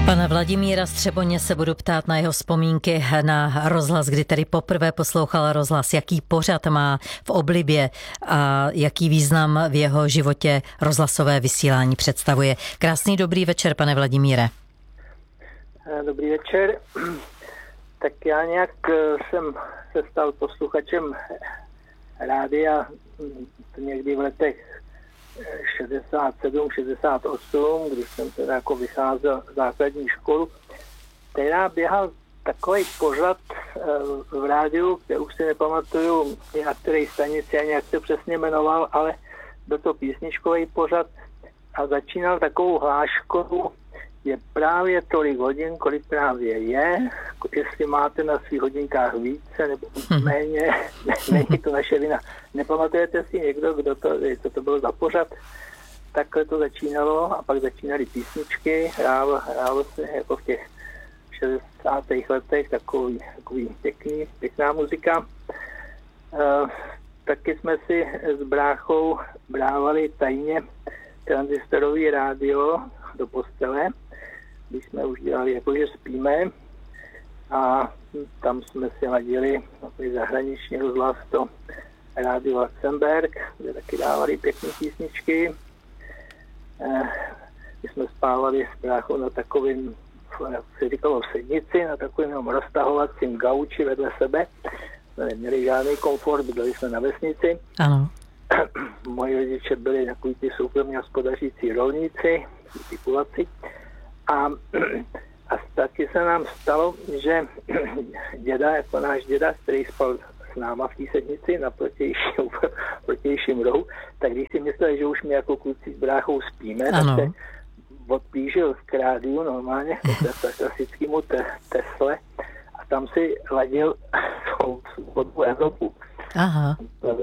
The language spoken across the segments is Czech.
Pana Vladimíra Střeboně se budu ptát na jeho vzpomínky na rozhlas, kdy tedy poprvé poslouchal rozhlas, jaký pořad má v oblibě a jaký význam v jeho životě rozhlasové vysílání představuje. Krásný dobrý večer, pane Vladimíre. Dobrý večer. Tak já nějak jsem se stal posluchačem rádia někdy v letech 67, 68, když jsem teda jako vycházel základní školu. Teda běhal takový pořad v rádiu, který už si nepamatuju, na které stanici ani jak se přesně jmenoval, ale byl to písničkový pořad a začínal takovou hláškou, je právě tolik hodin, kolik právě je, jestli máte na svých hodinkách více nebo méně, není to naše vina. Nepamatujete si někdo, co to bylo za pořad? Takhle to začínalo a pak začínaly písničky, hrálo se jako v těch 60. letech takový pěkná muzika. Taky jsme si s bráchou brávali tajně tranzistorový rádio do postele, když jsme už dělali jako, že spíme, a tam jsme si ladili zahraniční rozhlas, to rádio Luxemburg, kde taky dávali pěkné písničky. My jsme spávali s bráchou na takovým, jak se říkalo, v sednici, na takovým roztahovacím gauči vedle sebe. Jsme neměli žádný komfort, bydleli jsme na vesnici. Ano. Moji rodiče byli takový ty soukromně hospodařící rolníci, ty kulaci. A taky se nám stalo, že děda, jako náš děda, který spal s náma v té sednici na protějším rohu, tak když si mysleli, že už my jako kluci s bráchou spíme, ano, tak se odpížil k rádiu normálně, k klasickému Tesle, a tam si ladil svou Evropu. Aha.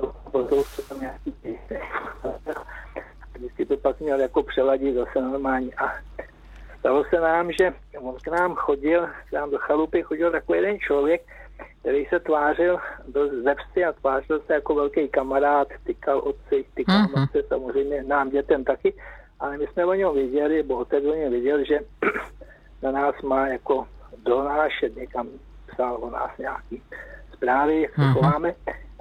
Vždycky to pak měl jako přeladit zase normálně. A stalo se nám, že on k nám do chalupy chodil takový jeden člověk, který se tvářil ze vsi a tvářil se jako velký kamarád, tykal otci, tykal matce, samozřejmě nám dětem taky, ale my jsme o něm věděli, bo otec o něm věděl, že na nás má jako donášet, někam psal o nás nějaký zprávy, jak se chováme.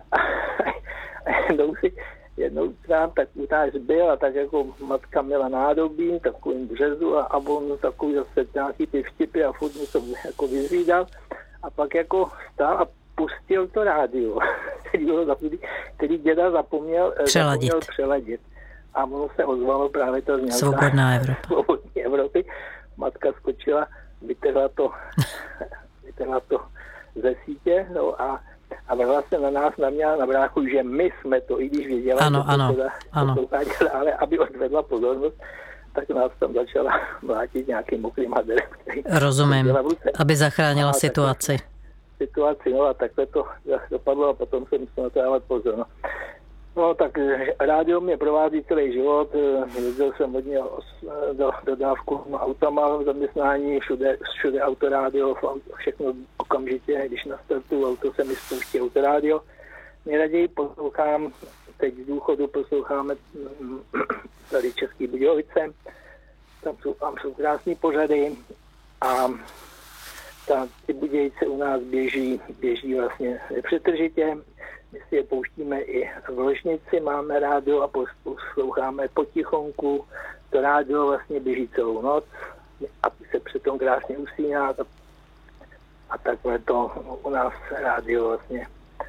Jednou tam tak utáž byl a tak jako matka měla nádobí, takovým březu a on takový zase nějaký ty vtipy a furt mi to jako vyzvídal a pak jako stál a pustil to rádio, který děda zapomněl přeladit. A ono se ozvalo právě to znělka Svobodná Evropa. Svobodní Evropy. Matka skočila, vytrhla to ze sítě, no a vrhla se na nás, na mě a na bráchu, že my jsme to, i když věděla, ale aby odvedla pozornost, tak nás tam začala mlátit nějakým mokrým haderem. Rozumím, aby zachránila situaci. No a takhle to dopadlo a potom jsem musel na to dávat pozor. No tak rádio mě provází celý život, jezdil jsem hodně do dodávku autama v zaměstnání, všude autorádio, všechno okamžitě, když nastartuju auto, se mi spouští autorádio. Nejraději poslouchám, teď z důchodu posloucháme tady Český Budějovice, tam jsou krásný pořady a ty Budějice u nás běží vlastně nepřetržitě. My si je pouštíme i v ložnici, máme rádio a posloucháme potichonku. To rádio vlastně běží celou noc a se přitom krásně usíná. A takhle to u nás rádio vlastně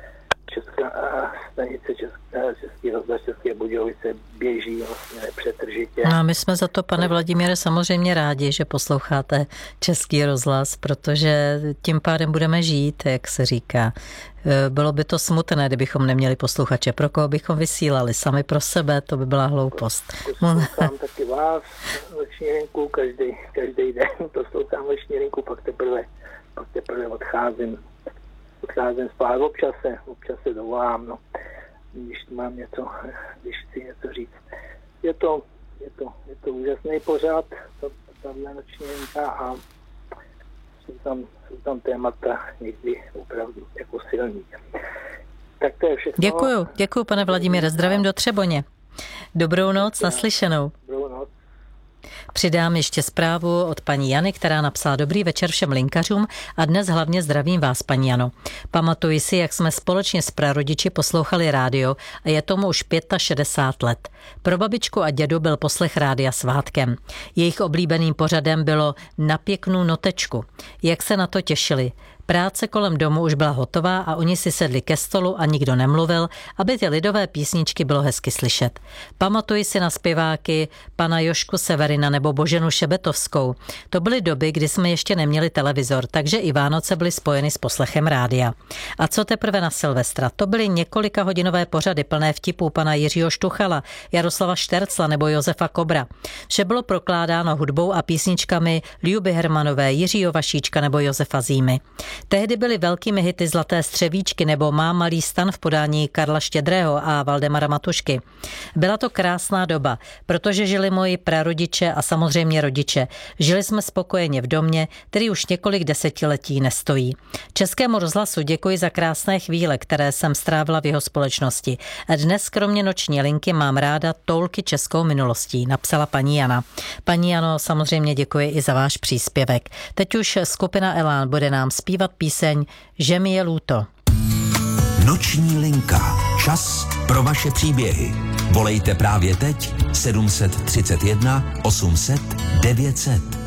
stanice Český rozhlas České Budějovice běží vlastně nepřetržitě. No a my jsme za to, pane Vladimíre, samozřejmě rádi, že posloucháte Český rozhlas, protože tím pádem budeme žít, jak se říká. Bylo by to smutné, kdybychom neměli posluchače. Pro koho bychom vysílali? Sami pro sebe, to by byla hloupost. Poslouchám taky vás, noční rinku, každý den poslouchám noční rinku, pak teprve odcházím spát, občas se dovolám, no, když chci něco říct. Je to úžasný pořad, tahle noční linka a jsou tam témata někdy opravdu jako silný. Tak to je všechno. Děkuju, pane Vladimíre, zdravím do Třeboně. Dobrou noc, naslyšenou. Dobrou noc. Přidám ještě zprávu od paní Jany, která napsala: dobrý večer všem linkařům a dnes hlavně zdravím vás, paní Jano. Pamatuji si, jak jsme společně s prarodiči poslouchali rádio a je tomu už 65 let. Pro babičku a dědu byl poslech rádia svátkem. Jejich oblíbeným pořadem bylo Na pěknou notečku. Jak se na to těšili. Práce kolem domu už byla hotová a oni si sedli ke stolu a nikdo nemluvil, aby ty lidové písničky bylo hezky slyšet. Pamatuji si na zpěváky pana Jošku Severina nebo Boženu Šebetovskou. To byly doby, kdy jsme ještě neměli televizor, takže i Vánoce byly spojeny s poslechem rádia. A co teprve na Silvestra? To byly několika hodinové pořady plné vtipů pana Jiřího Štuchala, Jaroslava Štercla nebo Josefa Kobra. Vše bylo prokládáno hudbou a písničkami Ljuby Hermanové, Jiřího Vašíčka nebo Josefa Zímy. Tehdy byly velkými hity Zlaté střevíčky nebo Má malý stan v podání Karla Štědrého a Valdemara Matušky. Byla to krásná doba, protože žili moji prarodiče a samozřejmě rodiče. Žili jsme spokojeně v domě, který už několik desetiletí nestojí. Českému rozhlasu děkuji za krásné chvíle, které jsem strávila v jeho společnosti. Dnes kromě noční linky mám ráda toulky českou minulostí, napsala paní Jana. Paní Jano, samozřejmě děkuji i za váš příspěvek. Teď už skupina Elán bude nám zpívat píseň Že mi je lúto. Noční linka. Čas pro vaše příběhy. Volejte právě teď 731 800 900.